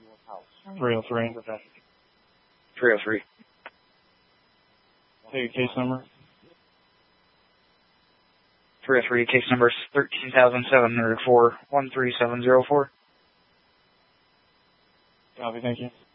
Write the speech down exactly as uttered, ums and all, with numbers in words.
three oh three. three oh three. Take a case number. three oh three, case number thirteen thousand seven hundred four, one three seven zero four. Copy, thank you.